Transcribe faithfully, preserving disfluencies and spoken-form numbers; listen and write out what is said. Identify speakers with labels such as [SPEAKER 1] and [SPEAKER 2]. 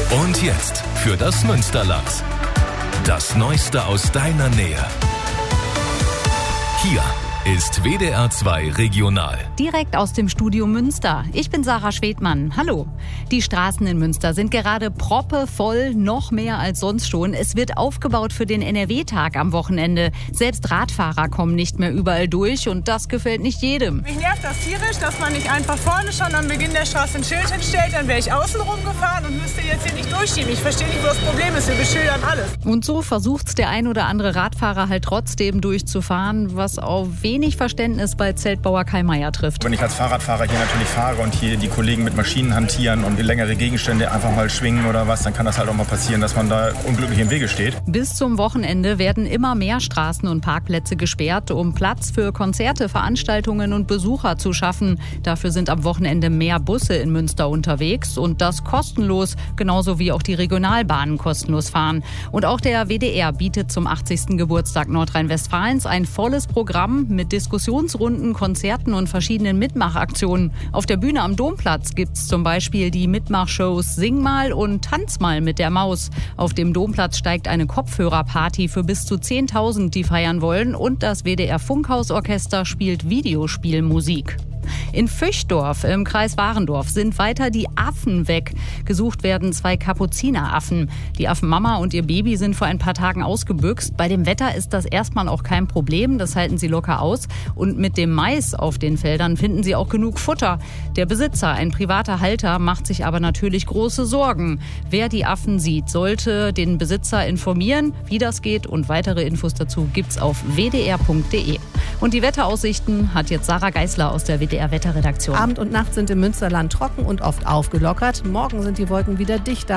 [SPEAKER 1] Und jetzt für das Münsterland. Das Neueste aus deiner Nähe. Hier ist W D R zwei Regional.
[SPEAKER 2] Direkt aus dem Studio Münster. Ich bin Sarah Schwedmann. Hallo. Die Straßen in Münster sind gerade proppevoll, noch mehr als sonst schon. Es wird aufgebaut für den N R W-Tag am Wochenende. Selbst Radfahrer kommen nicht mehr überall durch und das gefällt nicht jedem.
[SPEAKER 3] Mich nervt das tierisch, dass man nicht einfach vorne schon am Beginn der Straße ein Schild hinstellt. Dann wäre ich außen rumgefahren und müsste jetzt hier nicht durchschieben. Ich verstehe nicht, wo das Problem ist. Wir beschildern alles.
[SPEAKER 2] Und so versucht's der ein oder andere Radfahrer halt trotzdem durchzufahren, was auf wenig Verständnis bei Zeltbauer Kai Meier trifft.
[SPEAKER 4] Wenn ich als Fahrradfahrer hier natürlich fahre und hier die Kollegen mit Maschinen hantieren und längere Gegenstände einfach mal schwingen oder was, dann kann das halt auch mal passieren, dass man da unglücklich im Wege steht.
[SPEAKER 2] Bis zum Wochenende werden immer mehr Straßen und Parkplätze gesperrt, um Platz für Konzerte, Veranstaltungen und Besucher zu schaffen. Dafür sind am Wochenende mehr Busse in Münster unterwegs und das kostenlos, genauso wie auch die Regionalbahnen kostenlos fahren. Und auch der W D R bietet zum achtzigsten Geburtstag Nordrhein-Westfalens ein volles Programm mit Diskussionsrunden, Konzerten und verschiedenen Mitmachaktionen. Auf der Bühne am Domplatz gibt's zum Beispiel die Mitmachshows Sing mal und Tanz mal mit der Maus. Auf dem Domplatz steigt eine Kopfhörerparty für bis zu zehntausend, die feiern wollen, und das W D R Funkhausorchester spielt Videospielmusik. In Füchdorf im Kreis Warendorf sind weiter die Affen weg. Gesucht werden zwei Kapuzineraffen. Die Affenmama und ihr Baby sind vor ein paar Tagen ausgebüxt. Bei dem Wetter ist das erstmal auch kein Problem, das halten sie locker aus. Und mit dem Mais auf den Feldern finden sie auch genug Futter. Der Besitzer, ein privater Halter, macht sich aber natürlich große Sorgen. Wer die Affen sieht, sollte den Besitzer informieren, wie das geht, und weitere Infos dazu gibt's auf w d r punkt d e. Und die Wetteraussichten hat jetzt Sarah Geisler aus der W D R Wetterredaktion.
[SPEAKER 5] Abend und Nacht sind im Münsterland trocken und oft aufgelockert. Morgen sind die Wolken wieder dichter.